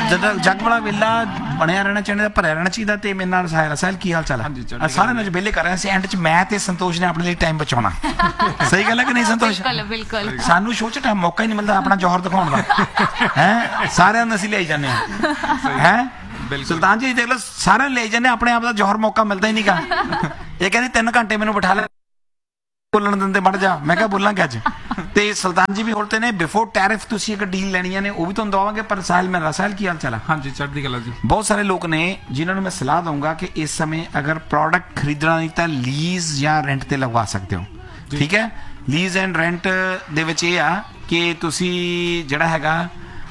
ਜੱਗ ਵਾਲਾ ਵੇਲਾ ਬਣਿਆ ਰਹਿਣਾ ਚਾਹੀਦਾ, ਭਰਿਆ ਰਹਿਣਾ ਚਾਹੀਦਾ। ਤੇ ਮੇਰੇ ਨਾਲ ਸਾਹਿਲ, ਸਾਹਿਲ ਕੀ ਹਾਲ ਚਾਲ ਹੈ? ਸਾਰੇ ਨਾਲ ਵਿਹਲੇ ਕਰ ਰਹੇ ਸੀ, ਐਂਡ 'ਚ ਮੈਂ ਤੇ ਸੰਤੋਸ਼ ਨੇ ਆਪਣੇ ਲਈ ਟਾਈਮ ਬਚਾਉਣਾ। ਸਹੀ ਗੱਲ ਹੈ ਕਿ ਨਹੀਂ ਸੰਤੋਸ਼? ਬਿਲਕੁਲ। ਸਾਨੂੰ ਸ਼ੋਅ 'ਚ ਮੌਕਾ ਹੀ ਨਹੀਂ ਮਿਲਦਾ ਆਪਣਾ ਜੌਹਰ ਦਿਖਾਉਣ ਦਾ, ਹੈ ਸਾਰਿਆਂ ਨੂੰ ਅਸੀਂ ਲਿਆਈ ਜਾਂਦੇ ਹਾਂ, ਹੈ ਸੁਲਤਾਨ ਜੀ ਦੇਖ ਲਓ, ਸਾਰਿਆਂ ਨੂੰ ਲਿਆਈ ਜਾਂਦੇ, ਆਪਣੇ ਆਪ ਦਾ ਜੌਹਰ ਮੌਕਾ ਮਿਲਦਾ ਹੀ ਨਹੀਂ ਗਾ। ਇਹ ਕਹਿੰਦੀ 3 ਘੰਟੇ ਮੈਨੂੰ ਬਿਠਾ ਲੈ, ਬੋਲਣ ਦਿੰਦੇ ਮੜ ਜਾ। ਮੈਂ ਕਿਹਾ ਬੋਲਾਂਗੇ ਅੱਜ। ਤੇ ਸੁਲਤਾਨ ਜੀ ਵੀ ਹੋਲਤੇ ਨੇ ਬਿਫੋਰ ਟੈਰਿਫ ਤੁਸੀਂ ਇੱਕ ਡੀਲ ਲੈਣੀਆਂ ਨੇ, ਉਹ ਵੀ ਤੁਹਾਨੂੰ ਦਵਾਂਗੇ। ਪਰ ਸਾਹਿਲ ਮੇਰਾ, ਸਾਹਿਲ ਕੀ ਹਾਲ ਚਾਲ ਹੈ? ਹਾਂਜੀ ਚੜ੍ਹਦੀ ਕਲਾ ਜੀ। ਬਹੁਤ ਸਾਰੇ ਲੋਕ ਨੇ ਜਿਨ੍ਹਾਂ ਨੂੰ ਮੈਂ ਸਲਾਹ ਦਊਂਗਾ ਕਿ ਇਸ ਸਮੇਂ ਅਗਰ ਪ੍ਰੋਡਕਟ ਖਰੀਦਣਾ ਨਹੀਂ ਤਾਂ ਲੀਜ਼ ਜਾਂ ਰੈਂਟ ਤੇ ਲਗਵਾ ਸਕਦੇ ਹੋ, ਠੀਕ ਹੈ? ਲੀਜ਼ ਐਂਡ ਰੈਂਟ ਦੇ ਵਿੱਚ ਇਹ ਆ ਕਿ ਤੁਸੀਂ ਜਿਹੜਾ ਹੈਗਾ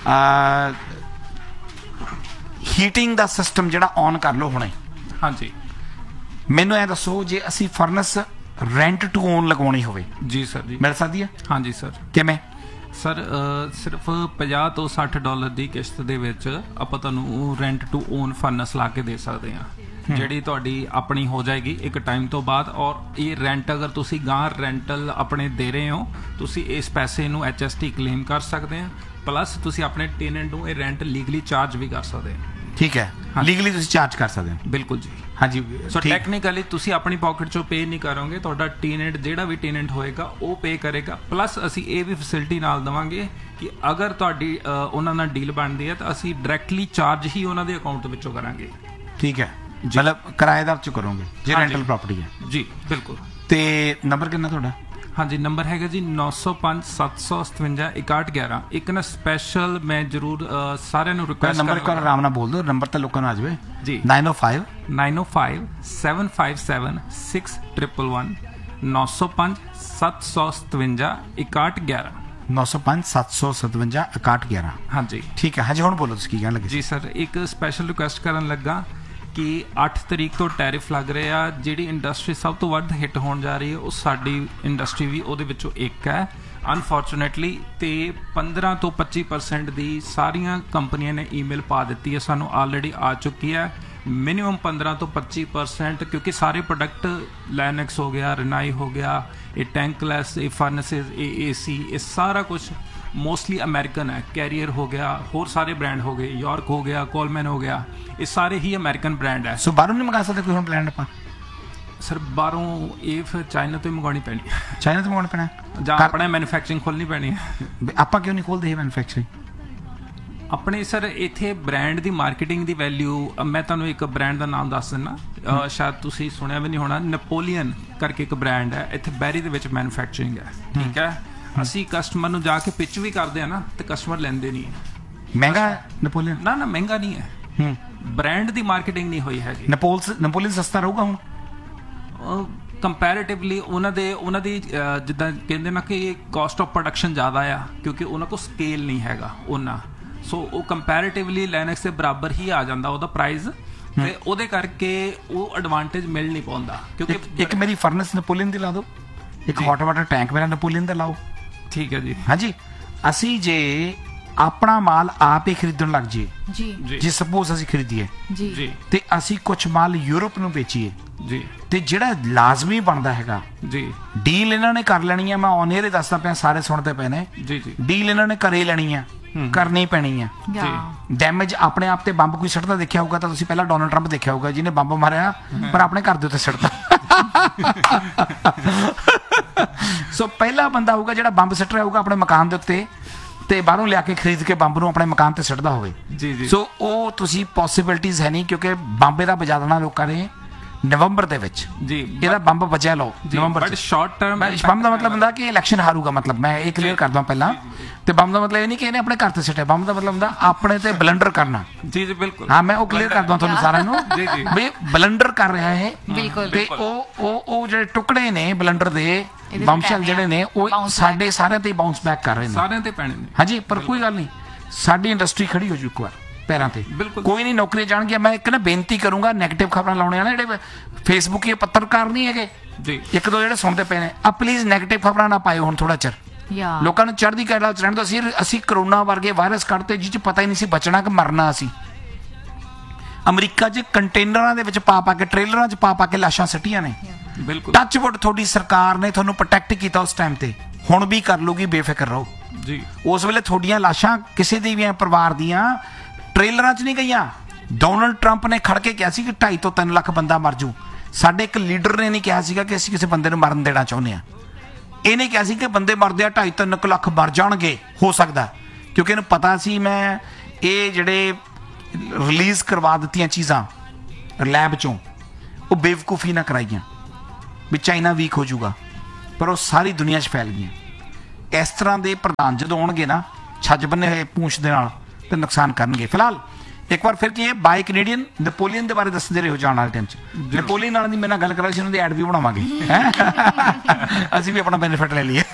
ਹੀਟਿੰਗ ਦਾ ਸਿਸਟਮ ਜਿਹੜਾ ਔਨ ਕਰ ਲਓ ਹੁਣੇ। ਹਾਂਜੀ ਮੈਨੂੰ ਇਹ ਦੱਸੋ, ਜੇ ਅਸੀਂ ਫਰਨਸ ਰੈਂਟ ਟੂ ਓਨ ਲਗਵਾਉਣੀ ਹੋਵੇ ਜੀ ਸਰ ਜੀ, ਮਿਲ ਸਕਦੀ ਹੈ? ਹਾਂਜੀ ਸਰ। ਕਿਵੇਂ? ਸਰ ਸਿਰਫ $50 ਤੋਂ $60 ਦੀ ਕਿਸ਼ਤ ਦੇ ਵਿੱਚ ਆਪਾਂ ਤੁਹਾਨੂੰ ਰੈਂਟ ਟੂ ਓਨ ਫਰਨਸ ਲਾ ਕੇ ਦੇ ਸਕਦੇ ਹਾਂ, ਜਿਹੜੀ ਤੁਹਾਡੀ ਆਪਣੀ ਹੋ ਜਾਏਗੀ ਇੱਕ ਟਾਈਮ ਤੋਂ ਬਾਅਦ। ਔਰ ਇਹ ਰੈਂਟ ਅਗਰ ਤੁਸੀਂ ਗਾਂ ਰੈਂਟਲ ਆਪਣੇ ਦੇ ਰਹੇ ਹੋ, ਤੁਸੀਂ ਇਸ ਪੈਸੇ ਨੂੰ HST ਕਲੇਮ ਕਰ ਸਕਦੇ ਆ। ਪਲੱਸ ਤੁਸੀਂ ਆਪਣੇ ਟੈਨੈਂਟ ਨੂੰ ਇਹ ਰੈਂਟ ਲੀਗਲੀ ਚਾਰਜ ਵੀ ਕਰ ਸਕਦੇ ਹੋ। ਠੀਕ ਹੈ, ਲੀਗਲੀ ਤੁਸੀਂ ਚਾਰਜ ਕਰ ਸਕਦੇ ਹੋ? ਬਿਲਕੁਲ ਜੀ। ਹਾਂਜੀ। ਸੋ ਟੈਕਨੀਕਲੀ ਤੁਸੀਂ ਆਪਣੀ ਪਾਕਟ ਚੋਂ ਪੇ ਨਹੀਂ ਕਰੋਗੇ, ਤੁਹਾਡਾ ਟੈਨੈਂਟ ਜਿਹੜਾ ਵੀ ਟੈਨੈਂਟ ਹੋਏਗਾ ਉਹ ਪੇ ਕਰੇਗਾ। ਪਲੱਸ ਅਸੀਂ ਇਹ ਵੀ ਫੈਸਿਲਿਟੀ ਨਾਲ ਦੇਵਾਂਗੇ ਕਿ ਅਗਰ ਤੁਹਾਡੀ ਉਹਨਾਂ ਨਾਲ ਡੀਲ ਬਣਦੀ ਹੈ ਤਾਂ ਅਸੀਂ ਡਾਇਰੈਕਟਲੀ ਚਾਰਜ ਹੀ ਉਹਨਾਂ ਦੇ ਅਕਾਊਂਟ ਵਿੱਚੋਂ ਕਰਾਂਗੇ। ਠੀਕ ਹੈ, ਮਤਲਬ ਕਿਰਾਏਦਾਰ ਚ ਕਰੋਗੇ ਜੇ ਰੈਂਟਲ ਪ੍ਰਾਪਰਟੀ ਹੈ? ਜੀ ਬਿਲਕੁਲ। ਤੇ ਨੰਬਰ ਕਿੰਨਾ ਤੁਹਾਡਾ? ਹਾਂਜੀ ਨੰਬਰ ਹੈਗਾ ਜੀ 905 757 6111। ਇੱਕ ਨਾ ਸਪੈਸ਼ਲ ਮੈਂ ਜ਼ਰੂਰ ਸਾਰਿਆਂ ਨੂੰ ਰਿਕੁਐਸਟ ਨੰਬਰ ਇੱਕ ਵਾਰ ਆਰਾਮ ਨਾਲ ਬੋਲ ਦਿਓ, ਨੰਬਰ ਤਾਂ ਲੋਕਾਂ ਨੂੰ ਆ ਜਾਵੇ ਜੀ। 905 757 6111 905 757 6111 905 757 6111। ਹਾਂਜੀ ਠੀਕ ਹੈ। ਹਾਂਜੀ ਹੁਣ ਬੋਲੋ ਤੁਸੀਂ ਕੀ ਕਹਿਣ ਲੱਗੇ ਜੀ ਸਰ। ਇੱਕ ਸਪੈਸ਼ਲ ਰਿਕੁਐਸਟ ਕਰਨ ਲੱਗਾ ਕਿ 8 ਤਰੀਕ ਤੋਂ ਟੈਰਿਫ ਲੱਗ ਰਹੇ ਆ, ਜਿਹੜੀ ਇੰਡਸਟਰੀ ਸਭ ਤੋਂ ਵੱਧ ਹਿੱਟ ਹੋਣ ਜਾ ਰਹੀ ਹੈ ਉਹ ਸਾਡੀ ਇੰਡਸਟਰੀ ਵੀ ਉਹਦੇ ਵਿੱਚੋਂ ਇੱਕ ਹੈ ਅਨਫੋਰਚੂਨੇਟਲੀ। ਤੇ 15 ਤੋਂ 25% ਦੀ ਸਾਰੀਆਂ ਕੰਪਨੀਆਂ ਨੇ ਈਮੇਲ ਪਾ ਦਿੱਤੀ ਹੈ, ਸਾਨੂੰ ਆਲਰੇਡੀ ਆ ਚੁੱਕੀ ਹੈ। ਮਿਨੀਮਮ 15 ਤੋਂ 25%, ਕਿਉਂਕਿ ਸਾਰੇ ਪ੍ਰੋਡਕਟ ਲਾਈਨੈਕਸ ਹੋ ਗਿਆ, ਰਿਨਾਈ ਹੋ ਗਿਆ, ਇਹ ਟੈਂਕਲੈਸ, ਇਹ ਫਰਨਸਿਸ, ਇਹ AC, ਇਹ ਸਾਰਾ ਕੁਛ ਮੋਸਟਲੀ ਅਮਰੀਕਨ ਹੈ। ਕੈਰੀਅਰ ਹੋ ਗਿਆ, ਹੋਰ ਸਾਰੇ ਬ੍ਰਾਂਡ ਹੋ ਗਏ, ਯਾਰਕ ਹੋ ਗਿਆ, ਕੋਲਮੈਨ ਹੋ ਗਿਆ, ਇਹ ਸਾਰੇ ਹੀ ਅਮਰੀਕਨ ਬ੍ਰਾਂਡ ਹੈ। ਸੋ ਬਾਹਰੋਂ ਨਹੀਂ ਮੰਗਾ ਸਕਦੇ ਕੋਈ ਹੁਣ ਪਲਾਨ ਆਪਾਂ? ਸਰ ਬਾਹਰੋਂ ਇਹ ਫਿਰ ਚਾਈਨਾ ਤੋਂ ਹੀ ਮੰਗਵਾਉਣੀ ਪੈਣੀ ਹੈ। ਚਾਈਨਾ ਤੋਂ ਮੰਗਵਾਉਣਾ ਪੈਣਾ ਜਾਂ ਆਪਣੇ ਮੈਨੂਫੈਕਚਰਿੰਗ ਖੋਲ੍ਹਣੀ ਪੈਣੀ ਹੈ। ਆਪਾਂ ਕਿਉਂ ਨਹੀਂ ਖੋਲਦੇ ਇਹ ਮੈਨੂਫੈਕਚਰਿੰਗ ਆਪਣੇ? ਸਰ ਇੱਥੇ ਬ੍ਰਾਂਡ ਦੀ ਮਾਰਕੀਟਿੰਗ ਦੀ ਵੈਲਿਊ, ਮੈਂ ਤੁਹਾਨੂੰ ਇੱਕ ਬ੍ਰਾਂਡ ਦਾ ਨਾਮ ਦੱਸ ਦਿੰਦਾ, ਸ਼ਾਇਦ ਤੁਸੀਂ ਸੁਣਿਆ ਵੀ ਨਹੀਂ ਹੋਣਾ, ਨੈਪੋਲੀਅਨ ਕਰਕੇ ਇੱਕ ਬ੍ਰਾਂਡ ਹੈ, ਇੱਥੇ ਬੈਰੀ ਦੇ ਵਿੱਚ ਮੈਨੂਫੈਕਚਰਿੰਗ ਹੈ। ਠੀਕ ਹੈ, ਅਸੀਂ ਕਸਟਮਰ ਨੂੰ ਜਾ ਕੇ ਪਿਚ ਵੀ ਕਰਦੇ ਆ ਨਾ ਤੇ ਕਸਟਮਰ ਲੈਂਦੇ ਨਹੀਂ ਹੈ। ਮਹਿੰਗਾ ਨੈਪੋਲੀਅਨ? ਨਾ ਨਾ ਮਹਿੰਗਾ ਨਹੀਂ ਹੈ, ਬ੍ਰਾਂਡ ਦੀ ਮਾਰਕੀਟਿੰਗ ਨਹੀਂ ਹੋਈ ਹੈਗੀ। ਨੈਪੋਲੀਅਨ ਸਸਤਾ ਰਹੂਗਾ ਹੁਣ ਕੰਪੈਰੇਟਿਵਲੀ? ਉਹਨਾਂ ਦੀ ਜਿੱਦਾਂ ਕਹਿੰਦੇ ਨਾ ਕਿ ਕਾਸਟ ਆਫ ਪ੍ਰੋਡਕਸ਼ਨ ਜ਼ਿਆਦਾ ਆ, ਕਿਉਂਕਿ ਉਹਨਾਂ ਕੋਲ ਸਕੇਲ ਨਹੀਂ ਹੈਗਾ ਉਹਨਾਂ। ਸੋ ਉਹ ਕੰਪੈਰੇਟਿਵਲੀ ਲਾਈਨੈਕਸ ਦੇ ਬਰਾਬਰ ਹੀ ਆ ਜਾਂਦਾ ਉਹਦਾ ਪ੍ਰਾਈਸ, ਤੇ ਉਹਦੇ ਕਰਕੇ ਉਹ ਐਡਵਾਂਟੇਜ ਮਿਲ ਨਹੀਂ ਪਾਉਂਦਾ। ਕਿਉਂਕਿ ਇੱਕ ਮੇਰੀ ਫਰਨਸ ਨੈਪੋਲੀਅਨ ਦੀ ਲਾ ਦਿਓ, ਇੱਕ ਹੌਟ ਵਾਟਰ ਟੈਂਕ ਮੇਰਾ ਨੈਪੋਲੀਅਨ ਦਾ ਲਾਓ। ਠੀਕ ਹੈ ਜੀ। ਹਾਂਜੀ, ਅਸੀਂ ਜੇ ਆਪਣਾ ਮਾਲ ਆਪ ਹੀ ਖਰੀਦਣ ਲੱਗ ਜਾਈਏ ਜੀ, ਜੇ ਸਪੋਜ਼ ਅਸੀਂ ਖਰੀਦੀਏ ਜੀ ਤੇ ਅਸੀਂ ਕੁਝ ਮਾਲ ਯੂਰਪ ਨੂੰ ਵੇਚੀਏ ਜੀ, ਤੇ ਜਿਹੜਾ ਲਾਜ਼ਮੀ ਬਣਦਾ ਹੈਗਾ ਜੀ, ਡੀਲ ਇਹਨਾਂ ਨੇ ਕਰ ਲੈਣੀ ਹੈ। ਮੈਂ ਔਨ ਏਅਰ ਹੀ ਦੱਸਦਾ ਪਿਆ, ਸਾਰੇ ਸੁਣਦੇ ਪਏ ਨੇ ਜੀ ਜੀ, ਡੀਲ ਇਹਨਾਂ ਨੇ ਕਰੇ ਲੈਣੀ ਆ, ਕਰਨੀ ਪੈਣੀ ਆ ਜੀ। ਡੈਮੇਜ ਆਪਣੇ ਆਪ ਤੇ ਬੰਬ ਕੋਈ ਸੱਟਦਾ ਦੇਖਿਆ ਹੋਊਗਾ ਤਾਂ ਤੁਸੀਂ ਪਹਿਲਾਂ ਡੋਨਲਡ ਟਰੰਪ ਦੇਖਿਆ ਹੋਊਗਾ ਜਿਹਨੇ ਬੰਬ ਮਾਰਿਆ ਪਰ ਆਪਣੇ ਘਰ ਦੇ ਉੱਤੇ ਸੱਟਦਾ। ਸੋ ਪਹਿਲਾ ਬੰਦਾ ਹੋਊਗਾ ਜਿਹੜਾ ਬੰਬ ਸੱਟ ਰਿਹਾ ਹੋਊਗਾ ਆਪਣੇ ਮਕਾਨ ਦੇ ਉੱਤੇ ਤੇ ਬਾਹਰੋਂ ਲਿਆ ਕੇ ਖਰੀਦ ਕੇ ਬੰਬ ਨੂੰ ਆਪਣੇ ਮਕਾਨ ਤੇ ਸੱਟਦਾ ਹੋਵੇ। ਜੀ ਜੀ। ਸੋ ਉਹ ਤੁਸੀਂ ਪੋਸੀਬਿਲਿਟੀਜ਼ ਹੈ ਨਹੀਂ, ਕਿਉਂਕਿ ਬੰਬੇ ਦਾ ਵਜਾ ਦੇਣਾ ਲੋਕਾਂ ਨੇ ਨਵੰਬਰ ਦੇ ਵਿੱਚ ਜੀ। ਇਹਦਾ ਬੰਬ ਬਚਿਆ ਲਓ ਨਵੰਬਰ ਬਟ ਸ਼ਾਰਟ ਟਰਮ ਬੰਬ ਦਾ ਮਤਲਬ ਹੁੰਦਾ ਕਿ ਇਲੈਕਸ਼ਨ ਹਾਰੂਗਾ, ਮਤਲਬ ਮੈਂ ਇਹ ਕਲੀਅਰ ਕਰਦਾ ਪਹਿਲਾਂ। ਤੇ ਬੰਬ ਦਾ ਮਤਲਬ ਇਹ ਨਹੀਂ ਕਿ ਇਹਨੇ ਆਪਣੇ ਘਰ ਤੇ ਸਿੱਟਿਆ, ਬੰਬ ਦਾ ਮਤਲਬ ਹੁੰਦਾ ਆਪਣੇ ਤੇ ਬਲੰਡਰ ਕਰਨਾ। ਜੀ ਜੀ ਬਿਲਕੁਲ। ਹਾਂ ਮੈਂ ਉਹ ਕਲੀਅਰ ਕਰਦਾ ਤੁਹਾਨੂੰ ਸਾਰਿਆਂ ਨੂੰ ਵੀ ਬਲੰਡਰ ਕਰ ਰਿਹਾ ਹੈ। ਬਿਲਕੁਲ। ਤੇ ਉਹ ਜਿਹੜੇ ਟੁਕੜੇ ਨੇ ਬਲੰਡਰ ਦੇ ਬੰਬਸ਼ੈਲ ਜਿਹੜੇ ਨੇ ਉਹ ਸਾਡੇ ਸਾਰਿਆਂ ਤੇ ਬਾਉਂਸ ਬੈਕ ਕਰ ਰਹੇ ਨੇ, ਸਾਰਿਆਂ ਤੇ ਪੈਣੇ ਨੇ। ਹਾਂਜੀ, ਪਰ ਕੋਈ ਗੱਲ ਨਹੀਂ, ਸਾਡੀ ਇੰਡਸਟਰੀ ਖੜੀ ਹੋ ਜੂ ਇੱਕ ਵਾਰ ਪੈਰਾਂ ਤੇ। ਕੋਈ ਨਹੀਂ, ਨੌਕਰੀ ਜਾਣਗੀਆਂ। ਮੈਂ ਇੱਕ ਨਾ ਬੇਨਤੀ ਕਰੂੰਗਾ, ਨੈਗੇਟਿਵ ਖਬਰਾਂ ਲਾਉਣੇ ਆ ਨਾ ਜਿਹੜੇ ਫੇਸਬੁੱਕ ਇਹ ਪੱਤਰਕਾਰ ਨਹੀਂ ਹੈਗੇ ਜੀ, ਇੱਕ ਦੋ ਜਿਹੜੇ ਸੁਣਦੇ ਪਏ ਨੇ, ਆ ਪਲੀਜ਼ ਨੈਗੇਟਿਵ ਖਬਰਾਂ ਨਾ ਪਾਇਓ ਹੁਣ ਥੋੜਾ ਚਿਰ। ਲੋਕਾਂ ਨੂੰ ਚੜ੍ਹਦੀ ਕਲਾ ਚ ਰਹਿਣ ਦਿਓ। ਅਸੀਂ ਕਰੋਨਾ ਵਰਗੇ ਵਾਇਰਸ ਕੱਢਤੇ ਜਿਹ ਚ ਪਤਾ ਹੀ ਨਹੀਂ ਸੀ ਬਚਣਾ ਕਿ ਮਰਨਾ। ਅਸੀਂ ਅਮਰੀਕਾ 'ਚ ਕੰਟੇਨਰਾਂ ਦੇ ਵਿੱਚ ਪਾ ਕੇ, ਟ੍ਰੇਲਰਾਂ 'ਚ ਪਾ ਕੇ ਲਾਸ਼ਾਂ ਸੱਟੀਆਂ ਨੇ। ਬਿਲਕੁਲ। ਟੱਚਵੁੱਡ ਤੁਹਾਡੀ ਸਰਕਾਰ ਨੇ ਤੁਹਾਨੂੰ ਪ੍ਰੋਟੈਕਟ ਕੀਤਾ ਉਸ ਟਾਈਮ ਤੇ, ਹੁਣ ਵੀ ਕਰ ਲੂਗੀ, ਬੇਫਿਕਰ ਰਹੋ ਜੀ। ਉਸ ਵੇਲੇ ਤੁਹਾਡੀਆਂ ਲਾਸ਼ਾਂ ਕਿਸੇ ਦੀ ਵੀ ਪਰਿਵਾਰ ਦੀਆਂ ਟ੍ਰੇਲਰਾਂ 'ਚ ਨਹੀਂ ਗਈਆਂ। ਡੋਨਲਡ ਟਰੰਪ ਨੇ ਖੜ ਕੇ ਕਿਹਾ ਸੀ ਕਿ 2.5 ਤੋਂ 3 ਲੱਖ ਬੰਦਾ ਮਰ ਜੂ। ਸਾਡੇ ਇੱਕ ਲੀਡਰ ਨੇ ਨਹੀਂ ਕਿਹਾ ਸੀਗਾ ਕਿ ਅਸੀਂ ਕਿਸੇ ਬੰਦੇ ਨੂੰ ਮਰਨ ਦੇਣਾ ਚਾਹੁੰਦੇ ਹਾਂ। ਇਹਨੇ ਕਿਹਾ ਸੀ ਕਿ ਬੰਦੇ ਮਰਦੇ ਆ 2.5-3 ਲੱਖ ਮਰ ਜਾਣਗੇ, ਹੋ ਸਕਦਾ, ਕਿਉਂਕਿ ਇਹਨੂੰ ਪਤਾ ਸੀ ਮੈਂ ਇਹ ਜਿਹੜੇ ਰਿਲੀਜ਼ ਕਰਵਾ ਦਿੱਤੀਆਂ ਚੀਜ਼ਾਂ ਲੈਬ 'ਚੋਂ ਉਹ ਬੇਵਕੂਫੀ ਨਾ ਕਰਾਈਆਂ ਵੀ ਚਾਈਨਾ ਵੀਕ ਹੋ ਜਾਊਗਾ, ਪਰ ਉਹ ਸਾਰੀ ਦੁਨੀਆ 'ਚ ਫੈਲ ਗਈਆਂ। ਇਸ ਤਰ੍ਹਾਂ ਦੇ ਪ੍ਰਧਾਨ ਜਦੋਂ ਆਉਣਗੇ ਨਾ ਛੱਜ ਬੰਨੇ ਹੋਏ ਪੂੰਛ ਦੇ ਨਾਲ ਤੇ ਨੁਕਸਾਨ ਕਰਨਗੇ। ਫਿਲਹਾਲ ਇੱਕ ਵਾਰ ਫਿਰ ਕੀ ਹੈ, ਬਾਈ ਕੈਨੇਡੀਅਨ ਨੈਪੋਲੀਅਨ ਦੇ ਬਾਰੇ ਦੱਸਦੇ ਰਹੇ ਹੋ ਜਾਣ ਵਾਲੇ ਟਾਈਮ 'ਚ। ਨੈਪੋਲੀਅਨ ਨਾਲ ਦੀ ਮੇਰੇ ਨਾਲ ਗੱਲ ਕਰਾ ਸੀ, ਉਹਨਾਂ ਦੀ ਐਡ ਵੀ ਬਣਾਵਾਂਗੇ, ਅਸੀਂ ਵੀ ਆਪਣਾ ਬੈਨੀਫਿਟ ਲੈ ਲਈਏ।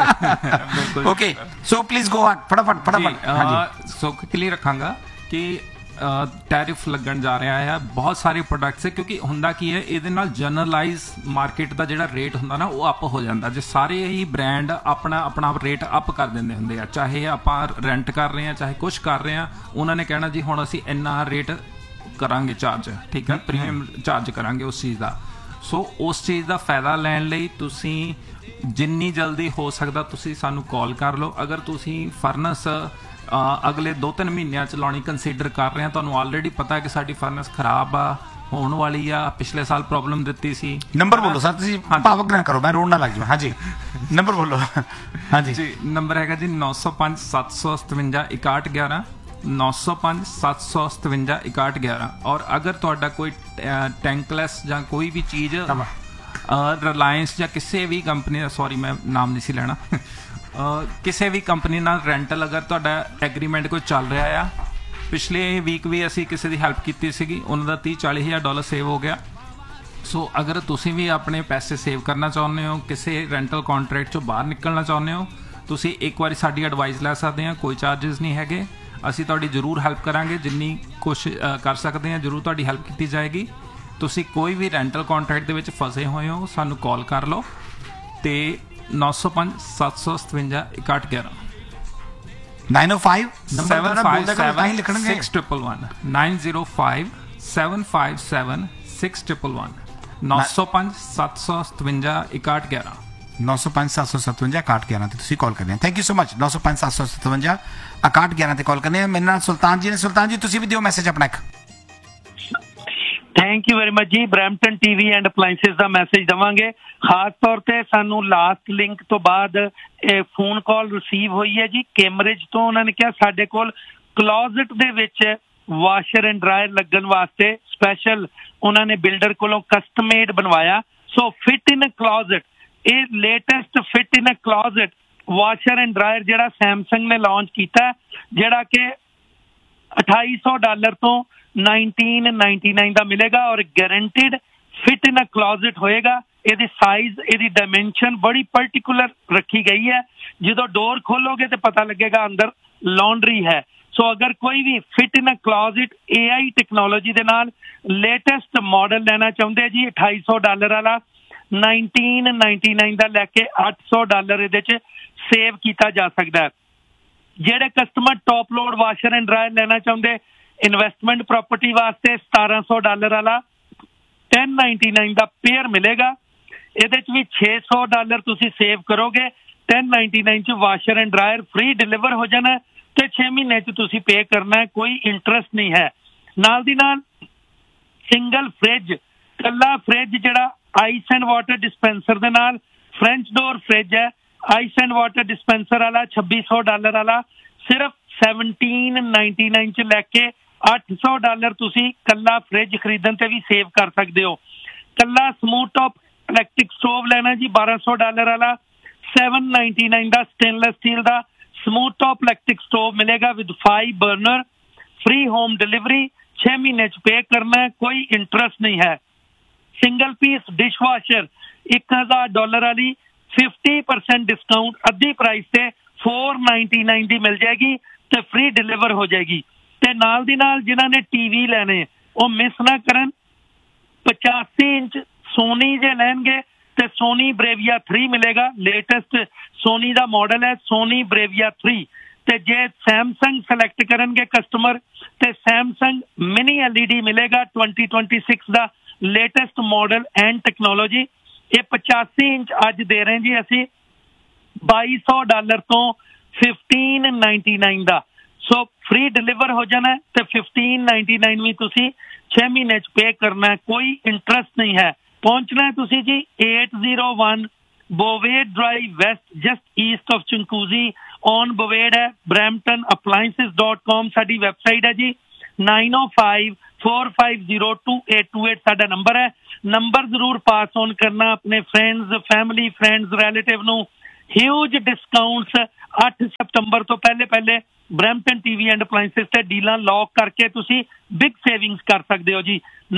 ਓਕੇ, ਸੋ ਪਲੀਜ਼ ਗੋ ਫਟਾਫਟ। ਸੋ ਕਲੀਅਰ ਰੱਖਾਂਗਾ ਕਿ ਟੈਰਿਫ ਲੱਗਣ ਜਾ ਰਿਹਾ ਹੈ ਬਹੁਤ ਸਾਰੇ ਪ੍ਰੋਡਕਟਸ, ਕਿਉਂਕਿ ਹੁੰਦਾ ਕੀ ਹੈ ਇਹਦੇ ਨਾਲ ਜਨਰਲਾਈਜ਼ ਮਾਰਕੀਟ ਦਾ ਜਿਹੜਾ ਰੇਟ ਹੁੰਦਾ ਨਾ ਉਹ ਅਪ ਹੋ ਜਾਂਦਾ। ਜੇ ਸਾਰੇ ਹੀ ਬ੍ਰਾਂਡ ਆਪਣਾ ਰੇਟ ਅਪ ਕਰ ਦਿੰਦੇ ਹੁੰਦੇ ਆ, ਚਾਹੇ ਆਪਾਂ ਰੈਂਟ ਕਰ ਰਹੇ ਹਾਂ ਚਾਹੇ ਕੁਛ ਕਰ ਰਹੇ ਹਾਂ, ਉਹਨਾਂ ਨੇ ਕਹਿਣਾ ਜੀ ਹੁਣ ਅਸੀਂ ਇੰਨਾ ਰੇਟ ਕਰਾਂਗੇ ਚਾਰਜ, ਠੀਕ ਹੈ, ਪ੍ਰੀਮੀਅਮ ਚਾਰਜ ਕਰਾਂਗੇ ਉਸ ਚੀਜ਼ ਦਾ। ਸੋ ਉਸ ਚੀਜ਼ ਦਾ ਫਾਇਦਾ ਲੈਣ ਲਈ ਤੁਸੀਂ ਜਿੰਨੀ ਜਲਦੀ ਹੋ ਸਕਦਾ ਤੁਸੀਂ ਸਾਨੂੰ ਕਾਲ ਕਰ ਲਓ। ਅਗਰ ਤੁਸੀਂ ਫਰਨਸ ਅਗਲੇ 2-3 ਮਹੀਨਿਆਂ ਚ ਲਾਉਣੀ ਕੰਸੀਡਰ ਕਰ ਰਹੇ ਹਾਂ, ਤੁਹਾਨੂੰ ਆਲਰੇਡੀ ਪਤਾ ਹੈ ਕਿ ਸਾਡੀ ਫਰਨਸ ਖਰਾਬ ਆ, ਹੋਣ ਵਾਲੀ ਆ, ਪਿਛਲੇ ਸਾਲ ਪ੍ਰੋਬਲਮ ਦਿੱਤੀ ਸੀ। ਨੰਬਰ ਬੋਲੋ ਸਰ, ਤੁਸੀਂ ਭਾਵਕ ਨਾ ਕਰੋ, ਮੈਂ ਰੋਣ ਨਾ ਲੱਗ ਜਾਵਾਂ। ਹਾਂਜੀ ਨੰਬਰ ਬੋਲੋ। ਹਾਂਜੀ ਜੀ, ਨੰਬਰ ਹੈਗਾ ਜੀ 905 757 6111, 905 757 6111। ਔਰ ਅਗਰ ਤੁਹਾਡਾ ਕੋਈ ਟੈਂਕਲੈਸ ਜਾਂ ਕੋਈ ਵੀ ਚੀਜ਼ ਰਿਲਾਇੰਸ ਜਾਂ ਕਿਸੇ ਵੀ ਕੰਪਨੀ ਦਾ, ਸੌਰੀ ਮੈਂ ਨਾਮ ਨਹੀਂ ਸੀ ਲੈਣਾ, ਕਿਸੇ ਵੀ ਕੰਪਨੀ ਨਾਲ ਰੈਂਟਲ ਅਗਰ ਤੁਹਾਡਾ ਐਗਰੀਮੈਂਟ ਕੋਈ ਚੱਲ ਰਿਹਾ ਆ, ਪਿਛਲੇ ਵੀਕ ਵੀ ਅਸੀਂ ਕਿਸੇ ਦੀ ਹੈਲਪ ਕੀਤੀ ਸੀਗੀ, ਉਹਨਾਂ ਦਾ $30-40 ਹਜ਼ਾਰ ਸੇਵ ਹੋ ਗਿਆ। ਸੋ ਅਗਰ ਤੁਸੀਂ ਵੀ ਆਪਣੇ ਪੈਸੇ ਸੇਵ ਕਰਨਾ ਚਾਹੁੰਦੇ ਹੋ, ਕਿਸੇ ਰੈਂਟਲ ਕੰਟਰੈਕਟ ਚੋਂ ਬਾਹਰ ਨਿਕਲਣਾ ਚਾਹੁੰਦੇ ਹੋ, ਤੁਸੀਂ ਇੱਕ ਵਾਰੀ ਸਾਡੀ ਐਡਵਾਈਸ ਲੈ ਸਕਦੇ ਹਾਂ, ਕੋਈ ਚਾਰजेस ਨਹੀਂ ਹੈਗੇ। ਅਸੀਂ ਤੁਹਾਡੀ ਜ਼ਰੂਰ ਹੈਲਪ ਕਰਾਂਗੇ, ਜਿੰਨੀ ਕੋਸ਼ਿਸ਼ ਕਰ ਸਕਦੇ ਹਾਂ ਜ਼ਰੂਰ ਤੁਹਾਡੀ ਹੈਲਪ ਕੀਤੀ ਜਾਏਗੀ। ਤੁਸੀਂ ਕੋਈ ਵੀ ਰੈਂਟਲ ਕੰਟਰੈਕਟ ਦੇ ਵਿੱਚ ਫਸੇ ਹੋਏ ਹੋ, ਸਾਨੂੰ ਕਾਲ ਕਰ ਲਓ ਤੇ 905 757 6111 905 757 6111 905 757 6111 905 757 6111 905 757 6111 ਤੇ ਤੁਸੀਂ ਕਾਲ ਕਰਦੇ ਆ। Thank you so much. 905 757 6111 ਤੇ ਕਾਲ ਕਰਨੇ ਆ। ਮੇਰੇ ਨਾਲ ਸੁਲਤਾਨ ਜੀ ਨੇ। ਸੁਲਤਾਨ ਜੀ ਤੁਸੀਂ ਵੀ ਦਿਓ ਮੈਸੇਜ ਆਪਣਾ ਇੱਕ। ਥੈਂਕ ਯੂ ਵੈਰੀ ਮਚ ਜੀ। Brampton TV and ਅਪਲਾਈਐਂਸਿਸ the message ਦੇਵਾਂਗੇ। ਖਾਸ ਤੌਰ ਤੇ ਸਾਨੂੰ ਲਾਸਟ ਲਿੰਕ ਤੋਂ ਬਾਅਦ ਇਹ ਫੋਨ ਕਾਲ ਰਿਸੀਵ ਹੋਈ ਹੈ ਜੀ ਕੈਮਬਰਿਜ ਤੋਂ। ਉਹਨਾਂ ਨੇ ਕਿਹਾ ਸਾਡੇ ਕੋਲ ਕਲੋਜ਼ਟ ਦੇ ਵਿੱਚ ਵਾਸ਼ਰ ਐਂਡ ਡਰਾਇਰ ਲੱਗਣ ਵਾਸਤੇ ਸਪੈਸ਼ਲ ਉਹਨਾਂ ਨੇ ਬਿਲਡਰ ਕੋਲੋਂ ਕਸਟਮੇਡ ਬਣਵਾਇਆ। ਸੋ ਫਿਟ ਇਨ ਅ ਕਲੋਜ਼ਟ, ਇਹ latest fit in a ਕਲੋਜ਼ਟ washer and dryer ਜਿਹੜਾ ਸੈਮਸੰਗ ਨੇ ਲਾਂਚ ਕੀਤਾ, ਜਿਹੜਾ ਕਿ $2800 ਤੋਂ $1999 ਦਾ ਮਿਲੇਗਾ ਔਰ ਗਾਰੰਟਿਡ ਫਿਟ ਇਨ ਅ ਕਲੋਜ਼ਟ ਹੋਏਗਾ। ਇਹਦੀ ਸਾਈਜ਼, ਇਹਦੀ ਡਾਇਮੈਂਸ਼ਨ ਬੜੀ ਪਰਟੀਕੂਲਰ ਰੱਖੀ ਗਈ ਹੈ। ਜਦੋਂ ਡੋਰ ਖੋਲੋਗੇ ਤੇ ਪਤਾ ਲੱਗੇਗਾ ਅੰਦਰ ਲਾਂਡਰੀ ਹੈ। ਸੋ ਅਗਰ ਕੋਈ ਵੀ ਫਿਟ ਇਨ ਅ ਕਲੋਜ਼ਟ AI ਟੈਕਨੋਲੋਜੀ ਦੇ ਨਾਲ ਲੇਟੈਸਟ ਮਾਡਲ ਲੈਣਾ ਚਾਹੁੰਦੇ ਜੀ, $2800 ਵਾਲਾ 1999 ਦਾ ਲੈ ਕੇ $800 ਇਹਦੇ 'ਚ ਸੇਵ ਕੀਤਾ ਜਾ ਸਕਦਾ ਹੈ। ਜਿਹੜੇ customer top load washer and dryer ਲੈਣਾ ਚਾਹੁੰਦੇ ਇਨਵੈਸਟਮੈਂਟ ਪ੍ਰਾਪਰਟੀ ਵਾਸਤੇ $1700 ਵਾਲਾ 1099 ਦਾ ਪੇਅਰ ਮਿਲੇਗਾ। ਇਹਦੇ 'ਚ ਵੀ $600 ਤੁਸੀਂ ਸੇਵ ਕਰੋਗੇ। 1099 'ਚ washer and dryer free deliver ਹੋ ਜਾਣਾ ਤੇ 6 ਮਹੀਨੇ 'ਚ ਤੁਸੀਂ ਪੇ ਕਰਨਾ, ਕੋਈ ਇੰਟਰਸਟ ਨਹੀਂ ਹੈ। ਨਾਲ ਦੀ ਨਾਲ ਸਿੰਗਲ ਫ੍ਰਿਜ, ਕੱਲਾ ਫ੍ਰਿਜ ਜਿਹੜਾ ਆਈਸ ਐਂਡ ਵਾਟਰ ਡਿਸਪੈਂਸਰ ਦੇ ਨਾਲ ਫ੍ਰੈਂਚ ਡੋਰ ਫ੍ਰਿਜ ਹੈ, ਆਈਸ ਐਂਡ ਵਾਟਰ ਡਿਸਪੈਂਸਰ ਵਾਲਾ $2600 ਵਾਲਾ ਸਿਰਫ 1799 'ਚ ਲੈ ਕੇ $800 ਤੁਸੀਂ ਕੱਲਾ ਫ੍ਰਿਜ ਖਰੀਦਣ ਤੇ ਵੀ ਸੇਵ ਕਰ ਸਕਦੇ ਹੋ। ਕੱਲਾ ਸਮੂਥ ਟੌਪ ਇਲੈਕਟ੍ਰਿਕ ਸਟੋਵ ਲੈਣਾ ਜੀ $1200 ਵਾਲਾ 799 ਦਾ ਸਟੇਨਲੈਸ ਸਟੀਲ ਦਾ ਸਮੂਥ ਟੌਪ ਇਲੈਕਟ੍ਰਿਕ ਸਟੋਵ ਮਿਲੇਗਾ with 5 burner, free home delivery, 6 ਮਹੀਨੇ 'ਚ ਪੇ ਕਰਨਾ, ਕੋਈ ਇੰਟਰਸਟ ਨਹੀਂ ਹੈ। ਸਿੰਗਲ ਪੀਸ ਡਿਸ਼ਵਾਸ਼ਰ $1000 ਵਾਲੀ 50% ਡਿਸਕਾਊਂਟ, ਅੱਧੀ ਪ੍ਰਾਈਸ ਤੇ 499 ਦੀ ਮਿਲ ਜਾਏਗੀ ਤੇ ਫ੍ਰੀ ਡਿਲੀਵਰ ਹੋ ਜਾਏਗੀ। ਤੇ ਨਾਲ ਦੀ ਨਾਲ ਜਿਨ੍ਹਾਂ ਨੇ ਟੀਵੀ ਲੈਣੇ ਉਹ ਮਿਸ ਨਾ ਕਰਨ, 85 ਇੰਚ ਸੋਨੀ ਜੇ ਲੈਣਗੇ ਤੇ ਸੋਨੀ ਬ੍ਰੇਵੀਆ 3 ਮਿਲੇਗਾ। ਲੇਟੈਸਟ ਸੋਨੀ ਦਾ ਮਾਡਲ ਹੈ ਸੋਨੀ ਬ੍ਰੇਵੀਆ 3। ਤੇ ਜੇ ਸੈਮਸੰਗ ਸਿਲੈਕਟ ਕਰਨਗੇ ਕਸਟਮਰ ਤੇ ਸੈਮਸੰਗ ਮਿਨੀ LED ਮਿਲੇਗਾ 2026 ਦਾ ਲੇਟੈਸਟ ਮਾਡਲ ਐਂਡ ਟੈਕਨੋਲੋਜੀ। ਇਹ 85 ਇੰਚ ਅੱਜ ਦੇ ਰਹੇ ਜੀ ਅਸੀਂ $2200 ਤੋਂ 1599 ਦਾ। ਸੋ ਫ੍ਰੀ ਡਿਲੀਵਰ ਹੋ ਜਾਣਾ ਤੇ 1599 ਵੀ ਤੁਸੀਂ 6 ਮਹੀਨੇ ਚ ਪੇ ਕਰਨਾ, ਕੋਈ ਇੰਟਰਸਟ ਨਹੀਂ ਹੈ। ਪਹੁੰਚਣਾ ਹੈ ਤੁਸੀਂ ਜੀ 801 ਬੋਵੇਡ drive West, just East of ਚੰਕੂਜ਼ੀ on ਬੋਵੇਡ ਹੈ। ਬਰੈਂਪਟਨ appliances.com ਸਾਡੀ ਵੈਬਸਾਈਟ ਹੈ ਜੀ। 9054502828 ਸਾਡਾ ਨੰਬਰ ਹੈ। ਨੰਬਰ ਜ਼ਰੂਰ ਪਾਸ ਔਨ ਕਰਨਾ ਆਪਣੇ ਫਰੈਂਡਸ, ਫੈਮਿਲੀ, ਫਰੈਂਡਸ, ਰਿਲੇਟਿਵ ਨੂੰ। ਹਿਊਜ ਡਿਸਕਾਊਂਟਸ 8 ਸਤੰਬਰ ਤੋਂ ਪਹਿਲੇ ਬਰੈਂਪਟਨ ਟੀਵੀ ਐਂਡ ਅਪਲਾਈਐਂਸਿਸ ਤੇ ਡੀਲਾਂ ਲੌਕ ਕਰਕੇ ਤੁਸੀਂ ਬਿਗ ਸੇਵਿੰਗਸ ਕਰ ਸਕਦੇ ਹੋ ਜੀ।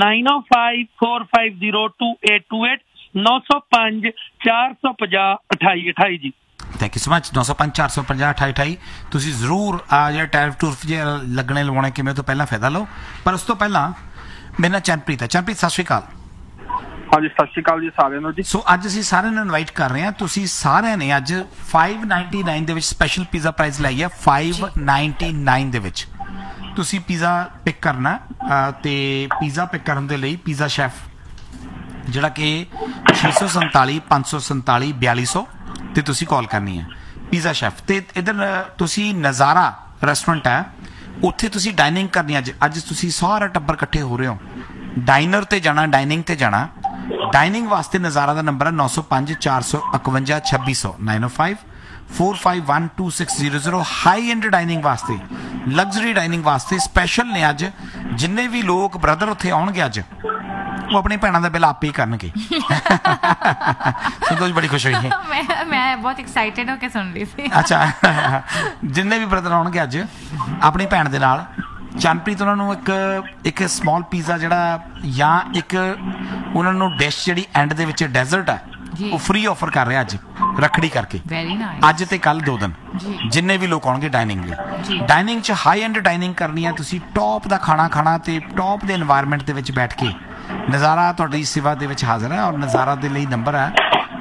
9054502828 905 450 2828 ਜੀ। Thank you so much. 905 450 2828 ਤੁਸੀਂ ਜ਼ਰੂਰ ਜਿਹੜਾ ਟੈਰਿਫ ਟੂਰਫ ਜੇ ਲੱਗਣੇ ਲਵਾਉਣੇ ਕਿਵੇਂ ਤੋਂ ਪਹਿਲਾਂ ਫਾਇਦਾ ਲਓ। ਪਰ ਉਸ ਤੋਂ ਪਹਿਲਾਂ ਮੇਰਾ ਨਾਮ ਚੰਨਪ੍ਰੀਤ ਹੈ। ਚੰਨਪ੍ਰੀਤ ਸਤਿ ਸ਼੍ਰੀ ਅਕਾਲ। ਹਾਂਜੀ ਸਤਿ ਸ਼੍ਰੀ ਅਕਾਲ ਜੀ ਸਾਰਿਆਂ ਨੂੰ ਜੀ। ਸੋ ਅੱਜ ਅਸੀਂ ਸਾਰਿਆਂ ਨੂੰ ਇਨਵਾਈਟ ਕਰ ਰਹੇ ਹਾਂ। ਤੁਸੀਂ ਸਾਰਿਆਂ ਨੇ ਅੱਜ 599 ਦੇ ਵਿੱਚ ਸਪੈਸ਼ਲ ਪੀਜ਼ਾ ਪ੍ਰਾਈਸ ਲਾਈ ਹੈ। 599 ਦੇ ਵਿੱਚ ਤੁਸੀਂ ਪੀਜ਼ਾ ਪਿਕ ਕਰਨਾ ਤੇ ਪੀਜ਼ਾ ਪਿਕ ਕਰਨ ਦੇ ਲਈ ਪੀਜ਼ਾ ਸ਼ੈਫ ਜਿਹੜਾ ਕਿ 647 547 4200 ਤੇ ਤੁਸੀਂ ਕਾਲ ਕਰਨੀ ਹੈ ਪੀਜ਼ਾ ਸ਼ੈਫ। ਤੇ ਇਧਰ ਤੁਸੀਂ ਨਜ਼ਾਰਾ ਰੈਸਟੋਰੈਂਟ ਹੈ, ਉੱਥੇ ਤੁਸੀਂ ਡਾਈਨਿੰਗ ਕਰਨੀ। ਅੱਜ ਤੁਸੀਂ ਸਾਰਾ ਟੱਬਰ ਇਕੱਠੇ ਹੋ ਰਹੇ ਹੋ, ਡਾਈਨਰ ਤੇ ਜਾਣਾ, ਡਾਈਨਿੰਗ ਤੇ ਜਾਣਾ। ਡਾਈਨਿੰਗ ਵਾਸਤੇ ਨਜ਼ਾਰਾ ਦਾ ਨੰਬਰ ਹੈ 905 451 2600 905 451 2600। ਹਾਈ ਐਂਡ ਡਾਈਨਿੰਗ ਵਾਸਤੇ, ਲਗਜ਼ਰੀ ਡਾਈਨਿੰਗ ਵਾਸਤੇ ਸਪੈਸ਼ਲ ਨੇ ਅੱਜ। ਜਿੰਨੇ ਵੀ ਲੋਕ ਬ੍ਰਦਰ ਉੱਥੇ ਆਉਣਗੇ ਅੱਜ ਉਹ ਆਪਣੀ ਭੈਣਾਂ ਦਾ ਬਿੱਲ ਆਪੇ ਹੀ ਕਰਨਗੇ। ਸੰਤੋਸ਼ ਬੜੀ ਖੁਸ਼ ਹੋਈ ਹੈ। ਮੈਂ ਬਹੁਤ ਐਕਸਾਈਟਡ ਹੋ ਕੇ ਸੁਣ ਰਹੀ ਸੀ। ਅੱਛਾ, ਜਿੰਨੇ ਵੀ ਬ੍ਰਦਰ ਆਉਣਗੇ ਅੱਜ ਆਪਣੀ ਭੈਣ ਦੇ ਨਾਲ, ਚੰਨਪ੍ਰੀਤ ਉਹਨਾਂ ਨੂੰ ਇੱਕ ਸਮਾਲ ਪੀਜ਼ਾ ਜਿਹੜਾ ਜਾਂ ਇੱਕ ਉਹਨਾਂ ਨੂੰ ਡਿਸ਼ ਜਿਹੜੀ ਐਂਡ ਦੇ ਵਿੱਚ ਡੈਜ਼ਰਟ ਹੈ ਉਹ ਫ੍ਰੀ ਆਫਰ ਕਰ ਰਿਹਾ ਅੱਜ ਰੱਖੜੀ ਕਰਕੇ। Very nice. ਅੱਜ ਤੇ ਕੱਲ 2 ਦਿਨ ਜਿੰਨੇ ਵੀ ਲੋਕ ਆਉਣਗੇ ਡਾਈਨਿੰਗ ਲਈ। ਡਾਈਨਿੰਗ 'ਚ ਹਾਈ ਐਂਡ ਡਾਈਨਿੰਗ ਕਰਨੀ ਹੈ ਤੁਸੀਂ, ਟੌਪ ਦਾ ਖਾਣਾ ਖਾਣਾ ਤੇ ਟੌਪ ਦੇ এনवायरमेंट ਦੇ ਵਿੱਚ ਬੈਠ ਕੇ। ਨਜ਼ਾਰਾ ਤੁਹਾਡੀ ਸੇਵਾ ਦੇ ਵਿੱਚ ਹਾਜ਼ਰ ਹੈ ਔਰ ਨਜ਼ਾਰਾ ਦੇ ਲਈ ਨੰਬਰ ਹੈ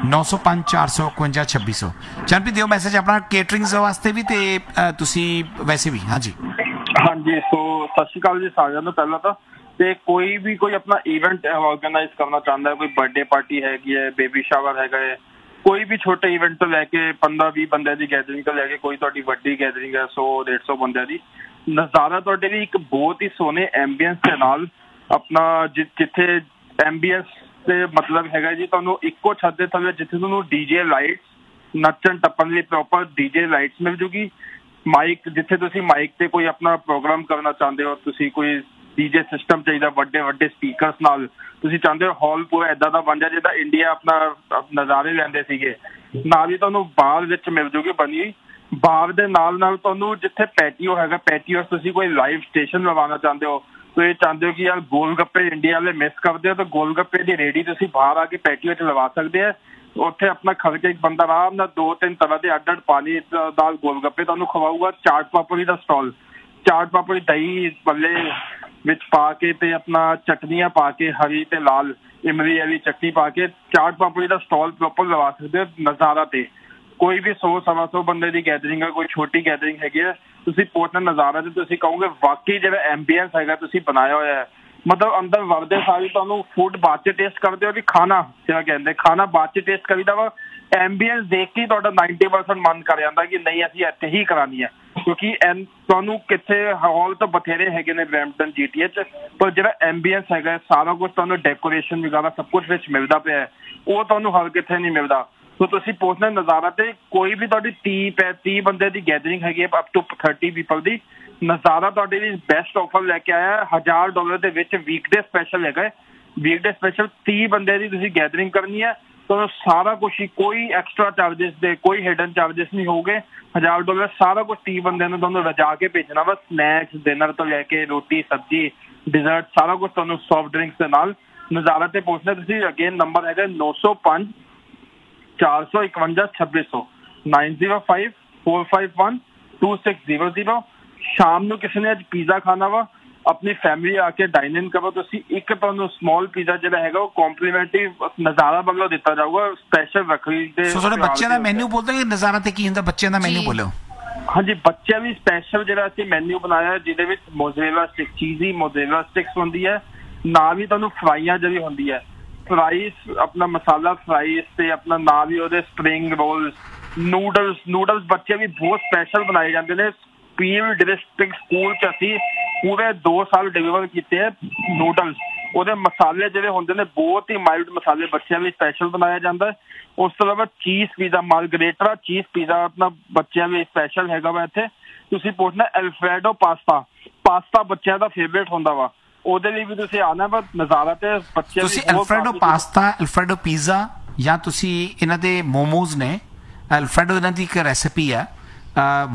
905 451 2600। ਚੰਨਪ੍ਰੀਤ ਦਿਓ ਮੈਸੇਜ ਆਪਣਾ ਕੇਟਰਿੰਗਸ ਵਾਸਤੇ ਵੀ ਤੇ ਤੁਸੀਂ ਵੈਸੇ ਵੀ। ਹਾਂਜੀ ਹਾਂਜੀ ਸੋ ਸਤਿ ਸ਼੍ਰੀ ਅਕਾਲ ਜੀ ਸਾਰਿਆਂ ਨੂੰ। ਪਹਿਲਾਂ ਤਾਂ ਤੇ ਕੋਈ ਵੀ ਕੋਈ ਆਪਣਾ ਇਵੈਂਟ ਆਰਗੇਨਾਈਜ਼ ਕਰਨਾ ਚਾਹੁੰਦਾ ਹੈ, ਕੋਈ ਬਰਥਡੇ ਪਾਰਟੀ ਹੈਗੀ ਹੈ, ਬੇਬੀ ਸ਼ਾਵਰ ਹੈਗਾ ਹੈ, ਕੋਈ ਵੀ ਛੋਟੇ ਇਵੈਂਟ ਤੋਂ ਲੈ ਕੇ 15-20 ਬੰਦਿਆਂ ਦੀ ਗੈਦਰਿੰਗ ਤੋਂ ਲੈ ਕੇ ਕੋਈ ਤੁਹਾਡੀ ਵੱਡੀ ਗੈਦਰਿੰਗ ਹੈ 100-150 ਬੰਦਿਆਂ ਦੀ, ਨਜ਼ਾਰਾ ਤੁਹਾਡੇ ਲਈ ਇੱਕ ਬਹੁਤ ਹੀ ਸੋਹਣੇ ਐਂਬੀਐਂਸ ਦੇ ਨਾਲ ਆਪਣਾ ਜਿੱਥੇ ਐਂਬੀਐਂਸ ਤੇ ਮਤਲਬ ਹੈਗਾ ਜੀ ਤੁਹਾਨੂੰ ਇੱਕੋ ਛੱਤ ਦੇ ਥੱਲੇ ਜਿੱਥੇ ਤੁਹਾਨੂੰ ਡੀਜੇ ਲਾਈਟਸ, ਨੱਚਣ ਟੱਪਣ ਲਈ ਪ੍ਰੋਪਰ ਡੀਜੇ ਲਾਈਟਸ ਮਿਲ ਜੂਗੀ। ਮਾਈਕ ਜਿੱਥੇ ਤੁਸੀਂ ਮਾਈਕ ਤੇ ਕੋਈ ਆਪਣਾ ਪ੍ਰੋਗਰਾਮ ਕਰਨਾ ਚਾਹੁੰਦੇ ਹੋ, ਤੁਸੀਂ ਕੋਈ ਡੀਜੇ ਸਿਸਟਮ ਚਾਹੀਦਾ ਵੱਡੇ ਸਪੀਕਰਸ ਨਾਲ, ਤੁਸੀਂ ਚਾਹੁੰਦੇ ਹੋ ਹਾਲ ਪੂਰਾ ਏਦਾਂ ਦਾ ਬਣ ਜਾ ਜਿੱਦਾਂ ਇੰਡੀਆ ਆਪਣਾ ਨਜ਼ਾਰੇ ਲੈਂਦੇ ਸੀਗੇ। ਨਾਲ ਹੀ ਤੁਹਾਨੂੰ ਬਾਰ ਵਿੱਚ ਮਿਲ ਜੂਗੀ ਬਣੀ। ਬਾਰ ਦੇ ਨਾਲ ਤੁਹਾਨੂੰ ਜਿੱਥੇ ਪੈਟੀਓ ਹੈਗਾ, ਪੈਟੀਓ ਤੁਸੀਂ ਕੋਈ ਲਾਈਵ ਸਟੇਸ਼ਨ ਲਗਾਉਣਾ ਚਾਹੁੰਦੇ ਹੋ, ਤੁਸੀਂ ਚਾਹੁੰਦੇ ਹੋ ਕਿ ਯਾਰ ਗੋਲ ਗੱਪੇ ਇੰਡੀਆ ਵਾਲੇ ਮਿਸ ਕਰਦੇ ਹੋ ਤਾਂ ਗੋਲ ਗੱਪੇ ਦੀ ਰੇਹੜੀ ਤੁਸੀਂ ਬਾਹਰ ਆ ਕੇ ਪੈਟੀਓ 'ਚ ਲਗਾ ਸਕਦੇ ਆ। ਉੱਥੇ ਆਪਣਾ ਖੜ ਕੇ ਇੱਕ ਬੰਦਾ ਆਰਾਮ ਨਾਲ 2-3 ਤਰ੍ਹਾਂ ਦੇ ਅੱਡ ਪਾਣੀ ਨਾਲ ਗੋਲ ਗੱਪੇ ਤੁਹਾਨੂੰ ਖਵਾਊਗਾ। ਚਾਟ ਪਾਪੜੀ ਦਾ ਸਟਾਲ, ਚਾਟ ਪਾਪੜੀ ਦਹੀਂ ਭੱਲੇ ਵਿੱਚ ਪਾ ਕੇ ਤੇ ਆਪਣਾ ਚਟਨੀਆਂ ਪਾ ਕੇ ਹਰੀ ਤੇ ਲਾਲ ਇਮਲੀ ਵਾਲੀ ਚਟਨੀ ਪਾ ਕੇ ਚਾਟ ਪਾਪੜੀ ਦਾ ਸਟਾਲ ਪ੍ਰੋਪਰ ਲਗਾ ਸਕਦੇ ਹੋ ਨਜ਼ਾਰਾ ਤੇ। ਕੋਈ ਵੀ 100-125 ਬੰਦੇ ਦੀ ਗੈਦਰਿੰਗ ਹੈ, ਕੋਈ ਛੋਟੀ ਗੈਦਰਿੰਗ ਹੈਗੀ ਹੈ, ਤੁਸੀਂ ਪਹੁੰਚਣਾ ਨਜ਼ਾਰਾ ਤੇ ਤੁਸੀਂ ਕਹੋਗੇ ਵਾਕਈ ਜਿਹੜਾ ਐਂਬੀਐਂਸ ਹੈਗਾ ਤੁਸੀਂ ਬਣਾਇਆ ਹੋਇਆ ਹੈ। ਮਤਲਬ ਅੰਦਰ ਵੜਦੇ ਸਾਰੀ ਤੁਹਾਨੂੰ ਫੂਡ ਬਾਅਦ 'ਚ ਟੇਸਟ ਕਰਦੇ ਹੋ ਵੀ ਖਾਣਾ ਜਿਹੜਾ ਕਹਿੰਦੇ ਖਾਣਾ ਬਾਅਦ 'ਚ ਟੇਸਟ ਕਰੀਦਾ ਵਾ। ਐਂਬੀਐਂਸ ਦੇਖ ਕੇ ਤੁਹਾਡਾ 90% ਮਨ ਕਰ ਜਾਂਦਾ ਕਿ ਨਹੀਂ ਅਸੀਂ ਇੱਥੇ ਹੀ ਕਰਾਉਣੀ ਹੈ, ਕਿਉਂਕਿ ਤੁਹਾਨੂੰ ਕਿੱਥੇ ਹਾਲ ਤਾਂ ਬਥੇਰੇ ਹੈਗੇ ਨੇ ਬਰੈਂਪਟਨ GTA 'ਚ, ਪਰ ਜਿਹੜਾ ਐਂਬੀਐਂਸ ਹੈਗਾ ਸਾਰਾ ਕੁਝ ਤੁਹਾਨੂੰ ਡੈਕੋਰੇਸ਼ਨ ਵਗੈਰਾ ਸਭ ਕੁਝ ਵਿੱਚ ਮਿਲਦਾ ਪਿਆ, ਉਹ ਤੁਹਾਨੂੰ ਹਰ ਕਿੱਥੇ ਨਹੀਂ ਮਿਲਦਾ। ਸੋ ਤੁਸੀਂ ਪਹੁੰਚਣਾ ਨਜ਼ਾਰਾ ਤੇ। ਕੋਈ ਵੀ ਤੁਹਾਡੀ 30 ਬੰਦੇ ਦੀ ਗੈਦਰਿੰਗ ਹੈਗੀ ਹੈ ਅਪ ਟੂ 30 ਪੀਪਲ ਦੀ, ਨਜ਼ਾਰਾ ਤੁਹਾਡੇ ਲਈ ਬੈਸਟ ਆਫਰ ਲੈ ਕੇ ਆਇਆ $1000 ਦੇ ਵਿੱਚ। ਵੀਕਡੇ ਸਪੈਸ਼ਲ ਹੈਗਾ, ਵੀਕਡੇ ਸਪੈਸ਼ਲ 30 ਬੰਦੇ ਦੀ ਤੁਸੀਂ ਗੈਦਰਿੰਗ ਕਰਨੀ ਹੈ ਤੁਹਾਨੂੰ ਸਾਰਾ ਕੁਝ ਹੀ, ਕੋਈ ਐਕਸਟਰਾ ਚਾਰजेस ਦੇ ਕੋਈ ਹਿਡਨ ਚਾਰजेस ਨਹੀਂ ਹੋਊਗੇ। $1000 ਸਾਰਾ ਕੁਝ 30 ਬੰਦਿਆਂ ਨੂੰ ਤੁਹਾਨੂੰ ਰਜਾ ਕੇ ਭੇਜਣਾ ਵਾ। ਸਨੈਕਸ ਡਿਨਰ ਤੋਂ ਲੈ ਕੇ ਰੋਟੀ ਸਬਜ਼ੀ ਡਿਜ਼ਰਟ ਸਾਰਾ ਕੁਝ ਤੁਹਾਨੂੰ ਸੌਫਟ ਡਰਿੰਕਸ ਦੇ ਨਾਲ ਨਜ਼ਾਰਾ ਤੇ ਪਹੁੰਚਣਾ। ਤੁਸੀਂ ਅਗੇਨ ਨੰਬਰ ਹੈਗਾ 905 451 2600 905 451 2600। ਸ਼ਾਮ ਨੂੰ ਕਿਸੇ ਨੇ ਅੱਜ ਪੀਜ਼ਾ ਖਾਣਾ ਵਾ, ਆਪਣੀ ਫੈਮਿਲੀ ਆ ਕੇ ਡਾਈਨ ਇਨ ਕਰੋ ਤੁਸੀਂ। ਇੱਕ ਤੁਹਾਨੂੰ ਸਮਾਲ ਪੀਜ਼ਾ ਜਿਹੜਾ ਹੈਗਾ ਉਹ ਕੰਪਲੀਮੈਂਟਰੀ ਨਜ਼ਾਰਾ ਵੱਲੋਂ ਦਿੱਤਾ ਜਾਊਗਾ ਸਪੈਸ਼ਲ ਰੱਖੜੀ ਦੇ। ਸੋ ਤੁਹਾਡੇ ਬੱਚਿਆਂ ਦਾ ਮੈਨੂ ਬੋਲਦੇ ਕਿ ਨਜ਼ਾਰਾ ਤੇ ਕੀ ਹੁੰਦਾ, ਬੱਚਿਆਂ ਦਾ ਮੈਨੂ ਬੋਲੋ। ਹਾਂਜੀ ਬੱਚਿਆਂ ਵੀ ਸਪੈਸ਼ਲ ਜਿਹੜਾ ਅਸੀਂ ਮੈਨੂ ਬਣਾਇਆ ਜਿਹਦੇ ਵਿੱਚ ਮੋਜ਼ਰੇਲਾ ਸਟਿਕ, ਚੀਜ਼ੀ ਮੋਜ਼ਰੇਲਾ ਸਟਿਕਸ ਹੁੰਦੀ ਹੈ, ਨਾਲ ਹੀ ਤੁਹਾਨੂੰ ਫਰਾਈਆਂ ਜਿਹੜੀ ਹੁੰਦੀ ਹੈ, ਫਰਾਈਸ ਆਪਣਾ ਮਸਾਲਾ ਫਰਾਈਸ ਤੇ ਆਪਣਾ ਨਾਲ ਹੀ ਉਹਦੇ ਸਪਰਿੰਗ ਰੋਲਸ, ਨੂਡਲਸ ਬੱਚੇ ਵੀ ਬਹੁਤ ਸਪੈਸ਼ਲ ਬਣਾਏ ਜਾਂਦੇ ਨੇ। ਪੀਲ ਡਿਸਟ੍ਰਿਕਟ ਸਕੂਲ 'ਚ ਅਸੀਂ ਪੂਰੇ 2 ਸਾਲ ਡਿਲੀਵਰ ਕੀਤੇ ਹੈ ਨੂਡਲਸ। ਉਹਦੇ ਮਸਾਲੇ ਜਿਹੜੇ ਹੁੰਦੇ ਨੇ ਬਹੁਤ ਹੀ ਮਾਈਲਡ ਮਸਾਲੇ, ਬੱਚਿਆਂ ਲਈ ਸਪੈਸ਼ਲ ਬਣਾਇਆ ਜਾਂਦਾ ਹੈ। ਉਸ ਤੋਂ ਇਲਾਵਾ ਚੀਜ਼ ਪੀਜ਼ਾ, ਮਾਰਗਰੇਟਾ ਚੀਜ਼ ਪੀਜ਼ਾ ਆਪਣਾ ਬੱਚਿਆਂ ਲਈ ਸਪੈਸ਼ਲ ਹੈਗਾ ਵਾ ਇੱਥੇ। ਤੁਸੀਂ ਪੁੱਛਣਾ ਐਲਫਰੈਡੋ ਪਾਸਤਾ ਬੱਚਿਆਂ ਦਾ ਫੇਵਰੇਟ ਹੁੰਦਾ ਵਾ, ਉਹਦੇ ਲਈ ਵੀ ਤੁਸੀਂ ਆਉਣਾ ਵਾ। ਨਜ਼ਾਰਾ ਤੇ ਬੱਚਿਆਂ ਤੁਸੀਂ ਐਲਫਰੈਡੋ ਪਾਸਤਾ, ਐਲਫਰੈਡੋ ਪੀਜ਼ਾ ਜਾਂ ਤੁਸੀਂ ਇਹਨਾਂ ਦੇ ਮੋਮੋਜ਼ ਨੇ, ਐਲਫਰੈਡੋ ਇਹਨਾਂ ਦੀ ਇੱਕ ਰੈਸਿਪੀ ਹੈ